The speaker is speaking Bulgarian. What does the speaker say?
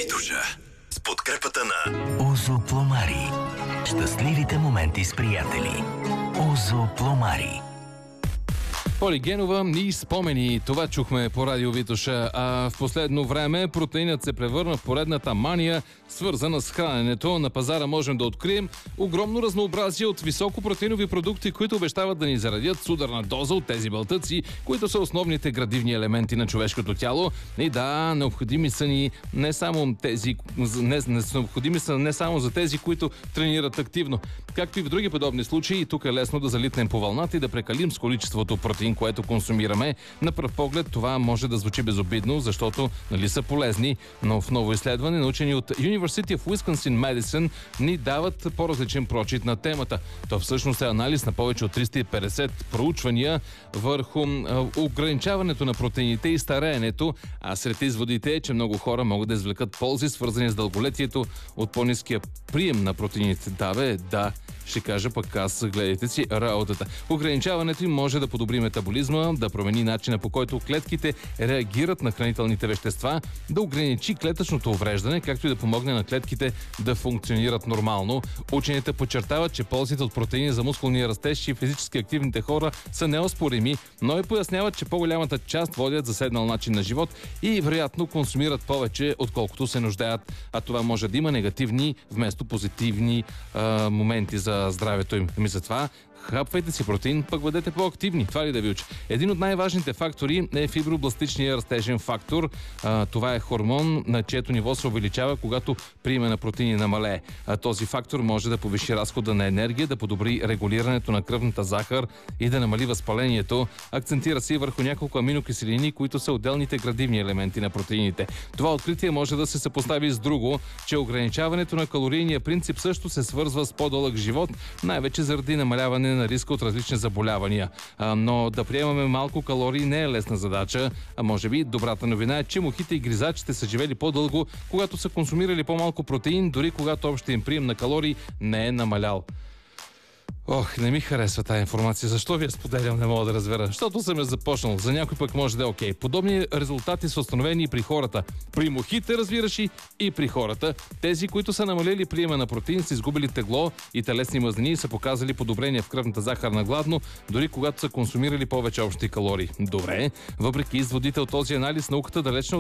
Витоша с подкрепата на Озо Пломари. Щастливите моменти с приятели. Озо Пломари. Поли Генова и спомени. Това чухме по радио Витоша. А в последно време протеинът се превърна в поредната мания, свързана с храненето. На пазара можем да открием огромно разнообразие от високопротеинови продукти, които обещават да ни заредят с ударна доза от тези белтъци, които са основните градивни елементи на човешкото тяло. И да, необходими са ни не само за тези, които тренират активно. Както и в други подобни случаи, тук е лесно да залитнем по вълната и да прекалим с количеството протеин, което консумираме. На пръв поглед това може да звучи безобидно, защото са полезни, но в ново изследване научени от University of Wisconsin Madison ни дават по-различен прочит на темата. То всъщност е анализ на повече от 350 проучвания върху ограничаването на протеините и стареенето, а сред изводите е, че много хора могат да извлекат ползи, свързани с дълголетието от по-ниския прием на протеините. Да, ще кажа пък аз, гледайте си работата. Ограничаването им може да подобри метаболизма, да промени начина, по който клетките реагират на хранителните вещества, да ограничи клетъчното увреждане, както и да помогне на клетките да функционират нормално. Учените подчертават, че ползите от протеини за мускулния растеж и физически активните хора са неоспорими, но и поясняват, че по-голямата част водят заседнал начин на живот и вероятно консумират повече, отколкото се нуждаят. А това може да има негативни вместо позитивни моменти за здравето им. Затова хапвайте си протеин, пък бъдете по-активни. Това ли да ви уча? Един от най-важните фактори е фибробластичният растежен фактор. Това е хормон, на чието ниво се увеличава, когато приема на протеини намалее. Този фактор може да повиши разхода на енергия, да подобри регулирането на кръвната захар и да намали възпалението. Акцентира се и върху няколко аминокиселини, които са отделните градивни елементи на протеините. Това откритие може да се съпостави с друго, че ограничаването на калорийния принцип също се свързва с по-дълъг живот, най-вече заради намаляване на риска от различни заболявания. Но да приемаме малко калории не е лесна задача, а може би добрата новина е, че мухите и гризачите са живели по-дълго, когато са консумирали по-малко протеин, дори когато общия им прием на калории не е намалял. Не ми харесва тази информация. Защо ви я споделям, не мога да разбера. Защото съм я започнал. За някой пък може да е окей. Подобни резултати са установени и при хората. При мухите, разбираш, и при хората. Тези, които са намалили приема на протеин, са изгубили тегло и телесни мазнини и са показали подобрение в кръвната захар на гладно, дори когато са консумирали повече общи калории. Добре, въпреки изводите от този анализ, науката далеч не